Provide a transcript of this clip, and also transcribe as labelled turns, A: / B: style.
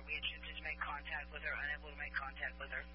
A: We attempted to make contact with her, unable to make contact with her.